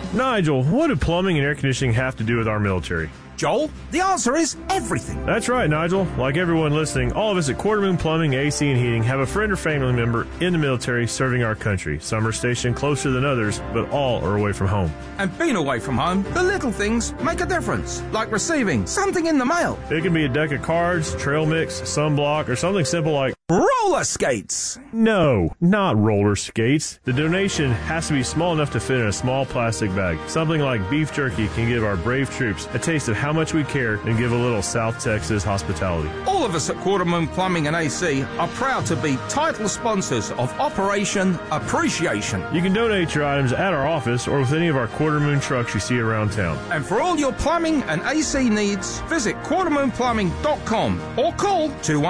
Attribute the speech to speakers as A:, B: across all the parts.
A: Nigel, what do plumbing and air conditioning have to do with our military?
B: Joel, the answer is everything.
A: That's right, Nigel. Like everyone listening, all of us at Quarter Moon Plumbing, AC, and Heating have a friend or family member in the military serving our country. Some are stationed closer than others, but all are away from home.
B: And being away from home, the little things make a difference, like receiving something in the mail.
A: It can be a deck of cards, trail mix, sunblock, or something simple like
B: roller skates.
A: No, not roller skates. The donation has to be small enough to fit in a small plastic bag. Something like beef jerky can give our brave troops a taste of how much we care and give a little South Texas hospitality.
B: All of us at Quarter Moon Plumbing and AC are proud to be title sponsors of Operation Appreciation.
A: You can donate your items at our office or with any of our Quarter Moon trucks you see around town.
B: And for all your plumbing and AC needs, visit quartermoonplumbing.com or call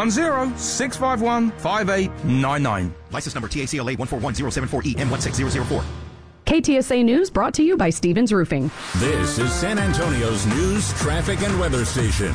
B: 210-651-5899.
C: License number TACLA 141074EM16004.
D: KTSA News brought to you by Stevens Roofing.
E: This is San Antonio's news, traffic, and weather station.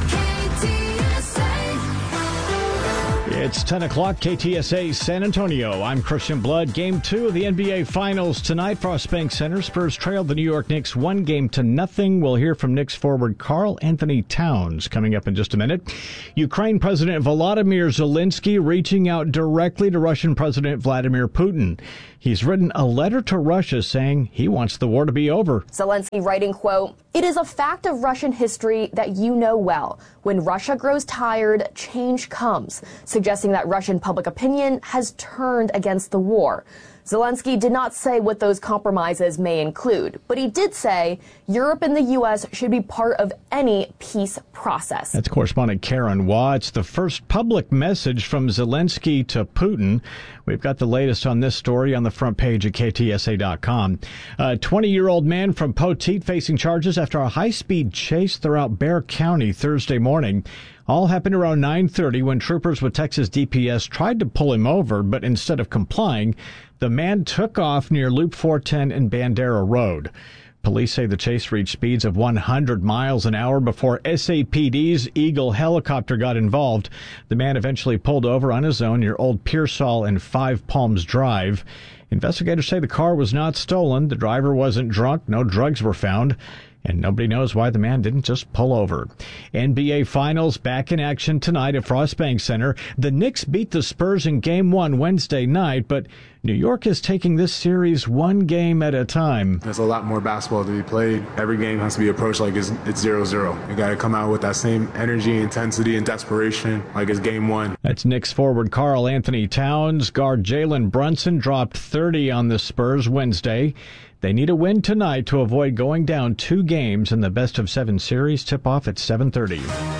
F: It's 10 o'clock, KTSA San Antonio. I'm Christian Blood. Game 2 of the NBA Finals tonight. Frost Bank Center. Spurs trailed the New York Knicks 1-0. We'll hear from Knicks forward Karl Anthony Towns coming up in just a minute. Ukraine President Volodymyr Zelensky reaching out directly to Russian President Vladimir Putin. He's written a letter to Russia saying he wants the war to be over.
G: Zelensky writing, quote, "It is a fact of Russian history that you know well. When Russia grows tired, change comes," suggesting that Russian public opinion has turned against the war. Zelensky did not say what those compromises may include, but he did say Europe and the U.S. should be part of any peace process.
F: That's correspondent Karen Watts. The first public message from Zelensky to Putin. We've got the latest on this story on the front page at KTSA.com. A 20-year-old man from Poteet facing charges after a high-speed chase throughout Bexar County Thursday morning. All happened around 9:30 when troopers with Texas DPS tried to pull him over, but instead of complying, the man took off near Loop 410 and Bandera Road. Police say the chase reached speeds of 100 miles an hour before SAPD's Eagle helicopter got involved. The man eventually pulled over on his own near Old Pearsall and Five Palms Drive. Investigators say the car was not stolen, the driver wasn't drunk, no drugs were found, and nobody knows why the man didn't just pull over. NBA Finals back in action tonight at Frost Bank Center. The Knicks beat the Spurs in Game 1 Wednesday night, but New York is taking this series one game at a time.
H: There's a lot more basketball to be played. Every game has to be approached like it's 0-0. You got to come out with that same energy, intensity, and desperation like it's Game 1.
F: That's Knicks forward Karl Anthony Towns. Guard Jalen Brunson dropped 30 on the Spurs Wednesday. They need a win tonight to avoid going down 2 games in the best-of-7 series. Tip-off at 7:30.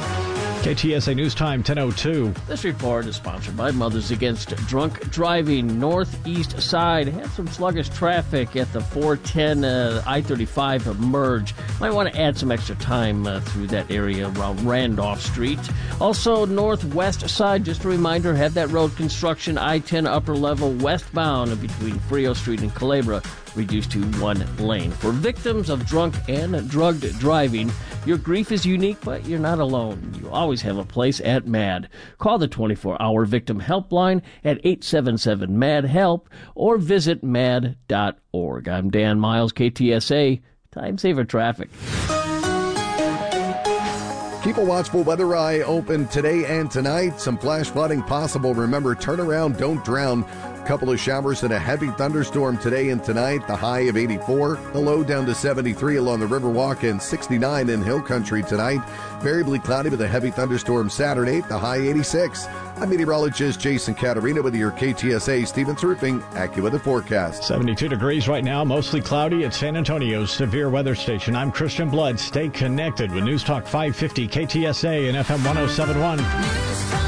F: KTSA News Time, 10:02.
I: This report is sponsored by Mothers Against Drunk Driving. Northeast side had some sluggish traffic at the 410 I-35 merge. Might want to add some extra time through that area around Randolph Street. Also, northwest side, just a reminder, had that road construction I-10 upper level westbound between Frio Street and Culebra reduced to 1 lane. For victims of drunk and drugged driving, your grief is unique, but you're not alone. You always have a place at MAD. Call the 24-hour victim helpline at 877-MAD-HELP or visit mad.org. I'm Dan Miles, KTSA, Time Saver Traffic.
J: Keep a watchful weather eye open today and tonight. Some flash flooding possible. Remember, turn around, don't drown. Couple of showers and a heavy thunderstorm today and tonight. The high of 84. The low down to 73 along the Riverwalk and 69 in Hill Country tonight. Variably cloudy with a heavy thunderstorm Saturday. The high 86. I'm meteorologist Jason Caterina with your KTSA Stevens Roofing AccuWeather forecast.
F: 72 degrees right now, mostly cloudy at San Antonio's severe weather station. I'm Christian Blood. Stay connected with News Talk 550 KTSA and FM 1071.